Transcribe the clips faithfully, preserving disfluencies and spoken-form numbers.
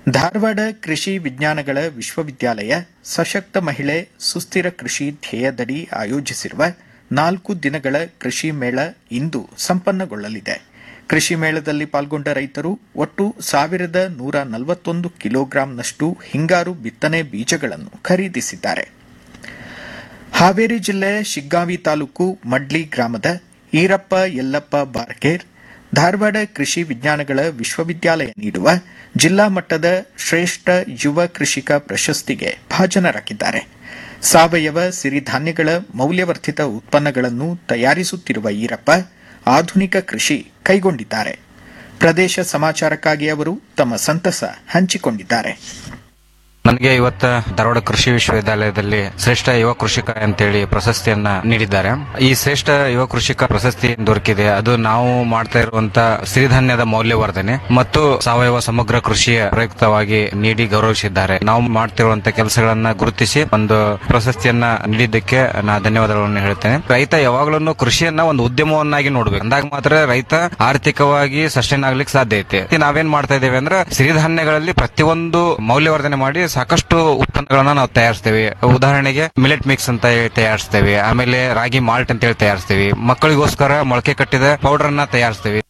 ಧಾರವಾಡ ಕೃಷಿ ವಿಜ್ಞಾನಗಳ ವಿಶ್ವವಿದ್ಯಾಲಯ ಸಶಕ್ತ ಮಹಿಳೆ ಸುಸ್ಥಿರ ಕೃಷಿ ಧ್ಯೇಯದಡಿ ಆಯೋಜಿಸಿರುವ ನಾಲ್ಕು ದಿನಗಳ ಕೃಷಿ ಮೇಳ ಇಂದು ಸಂಪನ್ನಗೊಳ್ಳಲಿದೆ. ಕೃಷಿ ಮೇಳದಲ್ಲಿ ಪಾಲ್ಗೊಂಡ ರೈತರು ಒಟ್ಟು ಸಾವಿರದ ನೂರ ನಲವತ್ತೊಂದು ಕಿಲೋಗ್ರಾಂನಷ್ಟು ಹಿಂಗಾರು ಬಿತ್ತನೆ ಬೀಜಗಳನ್ನು ಖರೀದಿಸಿದ್ದಾರೆ. ಹಾವೇರಿ ಜಿಲ್ಲೆ ಶಿಗ್ಗಾಂವಿ ತಾಲೂಕು ಮಡ್ಲಿ ಗ್ರಾಮದ ಈರಪ್ಪ ಯಲ್ಲಪ್ಪ ಬಾರ್ಕೇರ್ ಧಾರವಾಡ ಕೃಷಿ ವಿಜ್ಞಾನಗಳ ವಿಶ್ವವಿದ್ಯಾಲಯ ನೀಡುವ ಜಿಲ್ಲಾ ಮಟ್ಟದ ಶ್ರೇಷ್ಠ ಯುವ ಕೃಷಿಕ ಪ್ರಶಸ್ತಿಗೆ ಭಾಜನರಾಗಿದ್ದಾರೆ. ಸಾವಯವ ಸಿರಿಧಾನ್ಯಗಳ ಮೌಲ್ಯವರ್ಧಿತ ಉತ್ಪನ್ನಗಳನ್ನು ತಯಾರಿಸುತ್ತಿರುವ ಈರಪ್ಪ ಆಧುನಿಕ ಕೃಷಿ ಕೈಗೊಂಡಿದ್ದಾರೆ. ಪ್ರದೇಶ ಸಮಾಚಾರಕ್ಕಾಗಿ ಅವರು ತಮ್ಮ ಸಂತಸ ಹಂಚಿಕೊಂಡಿದ್ದಾರೆ. ನನಗೆ ಇವತ್ತು ಧಾರವಾಡ ಕೃಷಿ ವಿಶ್ವವಿದ್ಯಾಲಯದಲ್ಲಿ ಶ್ರೇಷ್ಠ ಯುವ ಕೃಷಿಕ ಅಂತೇಳಿ ಪ್ರಶಸ್ತಿಯನ್ನ ನೀಡಿದ್ದಾರೆ. ಈ ಶ್ರೇಷ್ಠ ಯುವ ಕೃಷಿಕ ಪ್ರಶಸ್ತಿ ದೊರಕಿದೆ ಅದು ನಾವು ಮಾಡ್ತಾ ಇರುವಂತ ಸಿರಿಧಾನ್ಯದ ಮೌಲ್ಯವರ್ಧನೆ ಮತ್ತು ಸಾವಯವ ಸಮಗ್ರ ಕೃಷಿಯ ಪ್ರಯುಕ್ತವಾಗಿ ನೀಡಿ ಗೌರವಿಸಿದ್ದಾರೆ. ನಾವು ಮಾಡ್ತಿರುವಂತ ಕೆಲಸಗಳನ್ನ ಗುರುತಿಸಿ ಒಂದು ಪ್ರಶಸ್ತಿಯನ್ನ ನೀಡಿದ್ದಕ್ಕೆ ನಾ ಧನ್ಯವಾದಗಳನ್ನು ಹೇಳ್ತೇನೆ. ರೈತ ಯಾವಾಗಲೂ ಕೃಷಿಯನ್ನ ಒಂದು ಉದ್ಯಮವನ್ನಾಗಿ ನೋಡ್ಬೇಕು. ಅಂದಾಗ ಮಾತ್ರ ರೈತ ಆರ್ಥಿಕವಾಗಿ ಸಸ್ಟೈನ್ ಆಗ್ಲಿಕ್ಕೆ ಸಾಧ್ಯ ಐತೆ. ನಾವೇನ್ ಮಾಡ್ತಾ ಇದ್ದೇವೆ ಅಂದ್ರೆ ಸಿರಿಧಾನ್ಯಗಳಲ್ಲಿ ಪ್ರತಿಯೊಂದು ಮೌಲ್ಯವರ್ಧನೆ ಮಾಡಿ ಸಾಕಷ್ಟು ಉತ್ಪನ್ನಗಳನ್ನ ನಾವು ತಯಾರಿಸ್ತೇವೆ. ಉದಾಹರಣೆಗೆ ಮಿಲೆಟ್ ಮಿಕ್ಸ್ ಅಂತ ಹೇಳಿ ತಯಾರಿಸ್ತೇವೆ, ಆಮೇಲೆ ರಾಗಿ ಮಾಲ್ಟ್ ಅಂತ ಹೇಳಿ ತಯಾರಿಸ್ತೇವೆ, ಮಕ್ಕಳಿಗೋಸ್ಕರ ಮೊಳಕೆ ಕಟ್ಟಿದ ಪೌಡರ್ ಅನ್ನ ತಯಾರಿಸ್ತೇವೆ.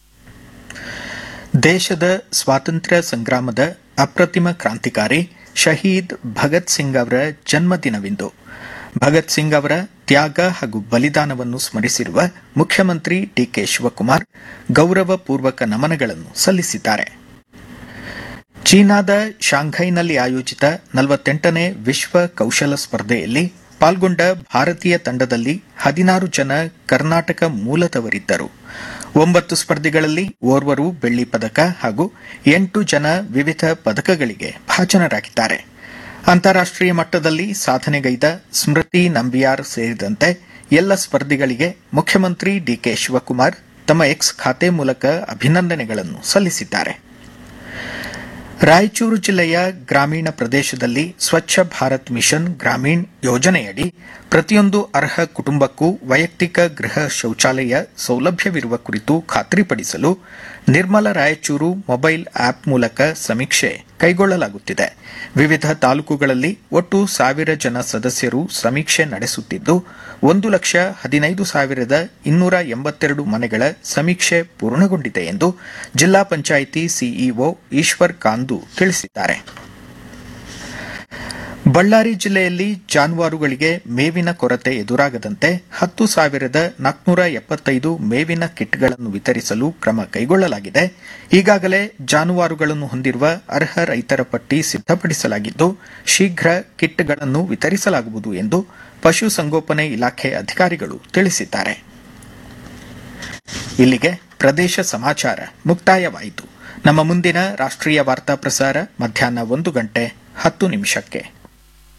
ದೇಶದ ಸ್ವಾತಂತ್ರ್ಯ ಸಂಗ್ರಾಮದ ಅಪ್ರತಿಮ ಕ್ರಾಂತಿಕಾರಿ ಶಹೀದ್ ಭಗತ್ ಸಿಂಗ್ ಅವರ ಜನ್ಮದಿನವಿಂದು. ಭಗತ್ ಸಿಂಗ್ ಅವರ ತ್ಯಾಗ ಹಾಗೂ ಬಲಿದಾನವನ್ನು ಸ್ಮರಿಸಿರುವ ಮುಖ್ಯಮಂತ್ರಿ ಡಿಕೆ ಶಿವಕುಮಾರ್ ಗೌರವಪೂರ್ವಕ ನಮನಗಳನ್ನು ಸಲ್ಲಿಸಿದ್ದಾರೆ. ಚೀನಾದ ಶಾಂಘೈನಲ್ಲಿ ಆಯೋಜಿತ ನಲವತ್ತೆಂಟನೇ ವಿಶ್ವ ಕೌಶಲ ಸ್ಪರ್ಧೆಯಲ್ಲಿ ಪಾಲ್ಗೊಂಡ ಭಾರತೀಯ ತಂಡದಲ್ಲಿ ಹದಿನಾರು ಜನ ಕರ್ನಾಟಕ ಮೂಲದವರಿದ್ದರು. ಒಂಬತ್ತು ಸ್ಪರ್ಧೆಗಳಲ್ಲಿ ಓರ್ವರು ಬೆಳ್ಳಿ ಪದಕ ಹಾಗೂ ಎಂಟು ಜನ ವಿವಿಧ ಪದಕಗಳಿಗೆ ಭಾಜನರಾಗಿದ್ದಾರೆ. ಅಂತಾರಾಷ್ಟೀಯ ಮಟ್ಟದಲ್ಲಿ ಸಾಧನೆಗೈದ ಸ್ಮೃತಿ ನಂಬಿಯಾರ್ ಸೇರಿದಂತೆ ಎಲ್ಲ ಸ್ಪರ್ಧಿಗಳಿಗೆ ಮುಖ್ಯಮಂತ್ರಿ ಡಿಕೆ ಶಿವಕುಮಾರ್ ತಮ್ಮ ಎಕ್ಸ್ ಖಾತೆ ಮೂಲಕ ಅಭಿನಂದನೆಗಳನ್ನು ಸಲ್ಲಿಸಿದ್ದಾರೆ. ರಾಯಚೂರು ಜಿಲ್ಲೆಯ ಗ್ರಾಮೀಣ ಪ್ರದೇಶದಲ್ಲಿ ಸ್ವಚ್ಛ ಭಾರತ್ ಮಿಷನ್ ಗ್ರಾಮೀಣ್ ಯೋಜನೆಯಡಿ ಪ್ರತಿಯೊಂದು ಅರ್ಹ ಕುಟುಂಬಕ್ಕೂ ವೈಯಕ್ತಿಕ ಗೃಹ ಶೌಚಾಲಯ ಸೌಲಭ್ಯವಿರುವ ಕುರಿತು ಖಾತ್ರಿಪಡಿಸಲು ನಿರ್ಮಲ ರಾಯಚೂರು ಮೊಬೈಲ್ ಆಪ್ ಮೂಲಕ ಸಮೀಕ್ಷೆ ಕೈಗೊಳ್ಳಲಾಗುತ್ತಿದೆ. ವಿವಿಧ ತಾಲೂಕುಗಳಲ್ಲಿ ಒಟ್ಟು ಸಾವಿರ ಜನ ಸದಸ್ಯರು ಸಮೀಕ್ಷೆ ನಡೆಸುತ್ತಿದ್ದು ಒಂದು ಲಕ್ಷ ಹದಿನೈದು ಸಾವಿರದ ಇನ್ನೂರ ಎಂಬತ್ತೆರಡು ಮನೆಗಳ ಸಮೀಕ್ಷೆ ಪೂರ್ಣಗೊಂಡಿದೆ ಎಂದು ಜಿಲ್ಲಾ ಪಂಚಾಯಿತಿ ಸಿಇಒ ಈಶ್ವರ್ ಕಾಂದು ತಿಳಿಸಿದ್ದಾರೆ. ಬಳ್ಳಾರಿ ಜಿಲ್ಲೆಯಲ್ಲಿ ಜಾನುವಾರುಗಳಿಗೆ ಮೇವಿನ ಕೊರತೆ ಎದುರಾಗದಂತೆ ಹತ್ತು ಸಾವಿರದ ನಾಲ್ಕುನೂರ ಎಪ್ಪತ್ತೈದು ಮೇವಿನ ಕಿಟ್ಗಳನ್ನು ವಿತರಿಸಲು ಕ್ರಮ ಕೈಗೊಳ್ಳಲಾಗಿದೆ. ಈಗಾಗಲೇ ಜಾನುವಾರುಗಳನ್ನು ಹೊಂದಿರುವ ಅರ್ಹ ರೈತರ ಪಟ್ಟಿ ಸಿದ್ದಪಡಿಸಲಾಗಿದ್ದು ಶೀಘ್ರ ಕಿಟ್ಗಳನ್ನು ವಿತರಿಸಲಾಗುವುದು ಎಂದು ಪಶುಸಂಗೋಪನೆ ಇಲಾಖೆ ಅಧಿಕಾರಿಗಳು ತಿಳಿಸಿದ್ದಾರೆ. ಇಲ್ಲಿಗೆ ಪ್ರದೇಶ ಸಮಾಚಾರ ಮುಕ್ತಾಯವಾಯಿತು. ನಮ್ಮ ಮುಂದಿನ ರಾಷ್ಟ್ರೀಯ ವಾರ್ತಾ ಪ್ರಸಾರ ಮಧ್ಯಾಹ್ನ ಒಂದು ಗಂಟೆ ಹತ್ತು ನಿಮಿಷಕ್ಕೆ.